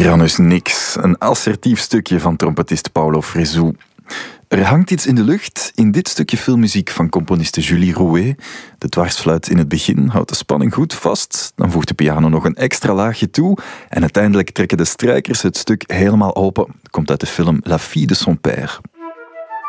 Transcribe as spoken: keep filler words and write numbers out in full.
Tyrannus Niks, een assertief stukje van trompetist Paulo Fresu. Er hangt iets in de lucht in dit stukje filmmuziek van componiste Julie Rouet. De dwarsfluit in het begin houdt de spanning goed vast, dan voegt de piano nog een extra laagje toe en uiteindelijk trekken de strijkers het stuk helemaal open. Het komt uit de film La fille de son père.